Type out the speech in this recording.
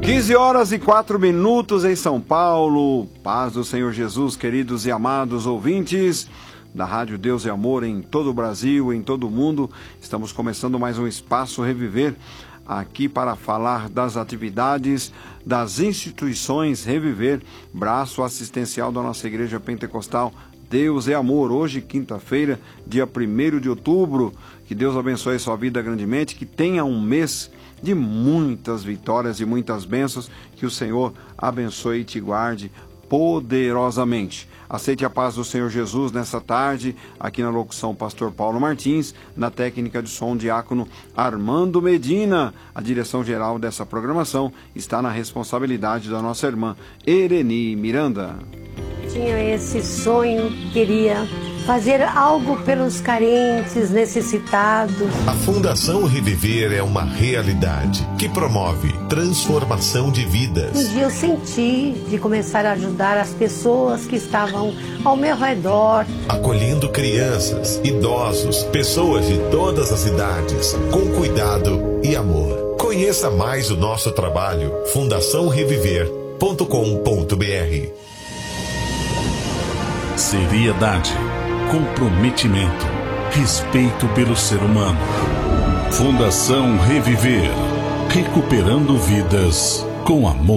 15h04 em São Paulo. Paz do Senhor Jesus, queridos e amados ouvintes da Rádio Deus e Amor em todo o Brasil, em todo o mundo. Estamos começando mais um Espaço Reviver, aqui para falar das atividades das instituições Reviver, braço assistencial da nossa Igreja Pentecostal Deus é Amor. Hoje, quinta-feira, dia 1º de outubro. Que Deus abençoe a sua vida grandemente, que tenha um mês de muitas vitórias e muitas bênçãos, que o Senhor abençoe e te guarde poderosamente. Aceite a paz do Senhor Jesus nessa tarde, aqui na locução Pastor Paulo Martins, na técnica de som Diácono Armando Medina. A direção geral dessa programação está na responsabilidade da nossa irmã Ereni Miranda. Tinha esse sonho, queria fazer algo pelos carentes, necessitados. A Fundação Reviver é uma realidade que promove transformação de vidas. Um dia eu senti de começar a ajudar as pessoas que estavam ao meu redor. Acolhendo crianças, idosos, pessoas de todas as idades, com cuidado e amor. Conheça mais o nosso trabalho, fundaçãoreviver.com.br. Seriedade, comprometimento, respeito pelo ser humano. Fundação Reviver, recuperando vidas com amor.